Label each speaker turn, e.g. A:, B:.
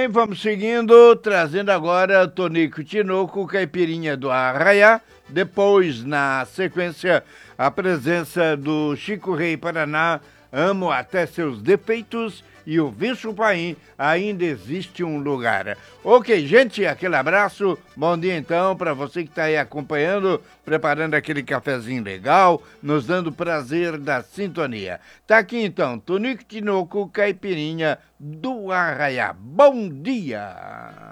A: bem, vamos seguindo, trazendo agora Tonico Tinoco, Caipirinha do Arraiá. Depois, na sequência, a presença do Chico Rei Paraná, Amo Até Seus Defeitos, e o Visto Paim, Ainda Existe um Lugar. Ok, gente, aquele abraço, bom dia então para você que está aí acompanhando, preparando aquele cafezinho legal, nos dando prazer da sintonia. Tá aqui então, Tonico Tinoco, Caipirinha do Arraiá. Bom dia!